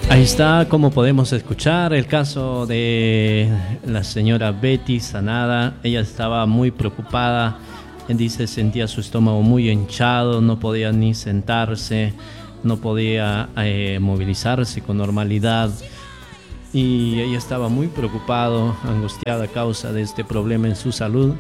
Ahí está, como podemos escuchar, el caso de la señora Betty sanada. Ella estaba muy preocupada. Dice, sentía su estómago muy hinchado, no podía ni sentarse, no podía movilizarse con normalidad. Y ella estaba muy preocupada, angustiada a causa de este problema en su salud.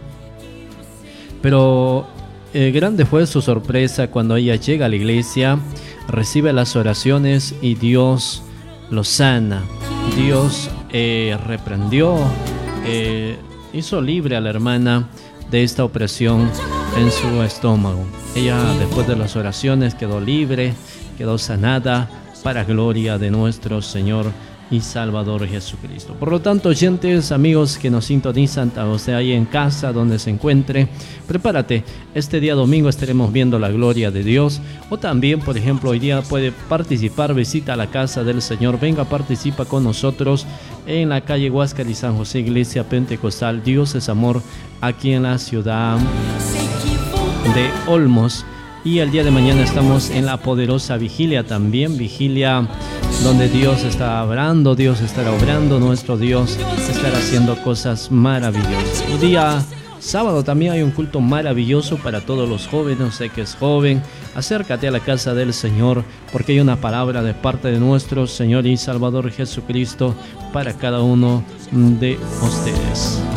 Pero grande fue su sorpresa cuando ella llega a la iglesia, recibe las oraciones y Dios lo sana. Dios reprendió, hizo libre a la hermana de esta opresión en su estómago. Ella, después de las oraciones, quedó libre, quedó sanada para gloria de nuestro Señor y Salvador Jesucristo. Por lo tanto, oyentes, amigos que nos sintonizan, usted ahí en casa, donde se encuentre, prepárate. Este día domingo estaremos viendo la gloria de Dios. O también, por ejemplo, hoy día puede participar, visita la casa del Señor. Venga, participa con nosotros en la calle Huáscar y San José, Iglesia Pentecostal Dios es Amor, aquí en la ciudad de Olmos. Y el día de mañana estamos en la poderosa vigilia también, vigilia donde Dios está obrando, Dios estará obrando, nuestro Dios estará haciendo cosas maravillosas. El día sábado también hay un culto maravilloso para todos los jóvenes. Sé que es joven, acércate a la casa del Señor, porque hay una palabra de parte de nuestro Señor y Salvador Jesucristo para cada uno de ustedes.